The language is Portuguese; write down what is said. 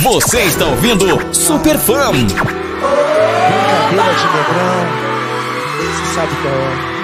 Você está ouvindo Super Fã. Brincadeira de negrão. Você sabe qual é.